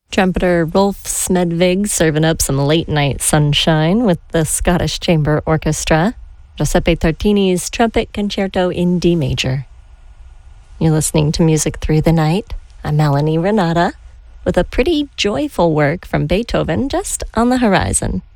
Trumpeter Rolf Smedvig serving up some late-night sunshine with the Scottish Chamber Orchestra. Giuseppe Tartini's Trumpet Concerto in D major. You're listening to Music Through the Night. I'm Melanie Renata with a pretty joyful work from Beethoven just on the horizon.